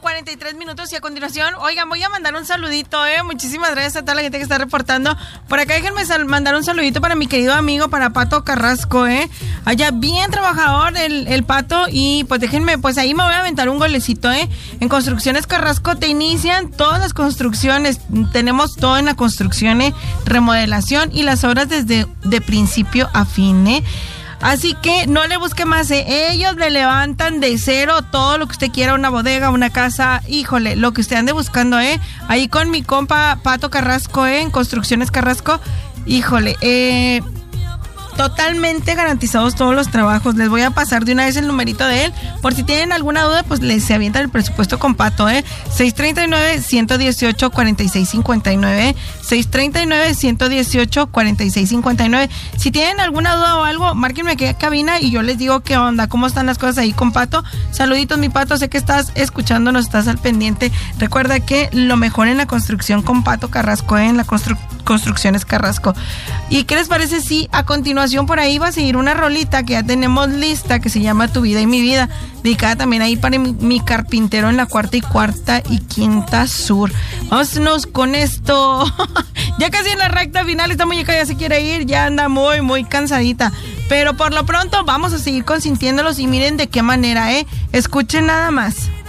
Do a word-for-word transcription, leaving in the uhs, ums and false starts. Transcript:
cuarenta y tres minutos y a continuación, oigan, voy a mandar un saludito, eh. Muchísimas gracias a toda la gente que está reportando. Por acá déjenme sal- mandar un saludito para mi querido amigo, para Pato Carrasco, eh. Allá bien trabajador el, el Pato y pues déjenme, pues ahí me voy a aventar un golecito, eh. En Construcciones Carrasco te inician todas las construcciones. Tenemos todo en la construcción, eh. Remodelación y las obras desde de principio a fin, eh. Así que no le busque más, ¿eh? Ellos le levantan de cero todo lo que usted quiera, una bodega, una casa, híjole, lo que usted ande buscando, ¿eh? Ahí con mi compa Pato Carrasco, ¿eh? En Construcciones Carrasco, híjole, eh... totalmente garantizados todos los trabajos. Les voy a pasar de una vez el numerito de él. Por si tienen alguna duda, pues les se avientan el presupuesto con Pato, ¿eh? seis tres nueve, uno uno ocho, cuatro seis cinco nueve. seis tres nueve, uno uno ocho, cuatro seis cinco nueve. Si tienen alguna duda o algo, márquenme aquí a cabina y yo les digo qué onda, cómo están las cosas ahí con Pato. Saluditos, mi Pato. Sé que estás escuchándonos, estás al pendiente. Recuerda que lo mejor en la construcción con Pato Carrasco, ¿eh? En la constru- Construcciones Carrasco. ¿Y qué les parece si a continuación por ahí va a seguir una rolita que ya tenemos lista, que se llama Tu Vida y Mi Vida, dedicada también ahí para mi, mi carpintero en la cuarta y cuarta y quinta sur? Vámonos con esto. Ya casi en la recta final, esta muñeca ya se quiere ir, ya anda muy, muy cansadita. Pero por lo pronto vamos a seguir consintiéndolos y miren de qué manera, ¿eh? Escuchen nada más.